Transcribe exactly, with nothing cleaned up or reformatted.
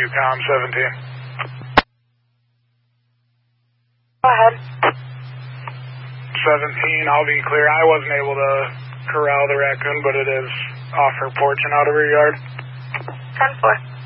com seventeen. Go ahead. seventeen, I'll be clear. I wasn't able to corral the raccoon, but it is off her porch and out of her yard. ten four.